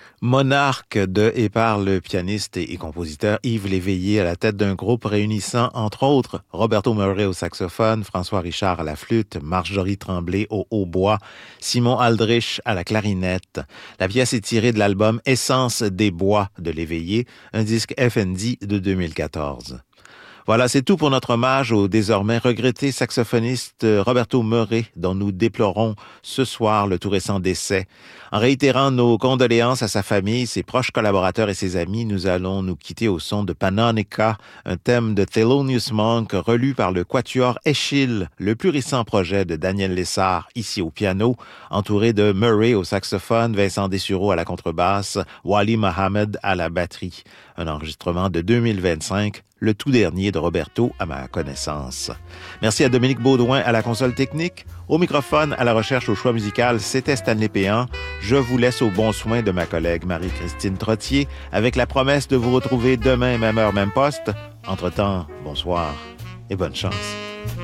Monarque de et par le pianiste et compositeur Yves Léveillé à la tête d'un groupe réunissant, entre autres, Roberto Murray au saxophone, François Richard à la flûte, Marjorie Tremblay au hautbois, Simon Aldrich à la clarinette. La pièce est tirée de l'album Essence des bois de Léveillé, un disque FND de 2014. Voilà, c'est tout pour notre hommage au désormais regretté saxophoniste Roberto Murray, dont nous déplorons ce soir le tout récent décès. En réitérant nos condoléances à sa famille, ses proches collaborateurs et ses amis, nous allons nous quitter au son de Panonica, un thème de Thelonious Monk relu par le quatuor Eschyle, le plus récent projet de Daniel Lessard, ici au piano, entouré de Murray au saxophone, Vincent Dessureau à la contrebasse, Wali Mohamed à la batterie. Un enregistrement de 2025, le tout dernier de Roberto à ma connaissance. Merci à Dominique Baudouin à la console technique. Au microphone, à la recherche au choix musical, c'était Stanley Péan. Je vous laisse au bon soin de ma collègue Marie-Christine Trottier avec la promesse de vous retrouver demain, même heure, même poste. Entre-temps, bonsoir et bonne chance.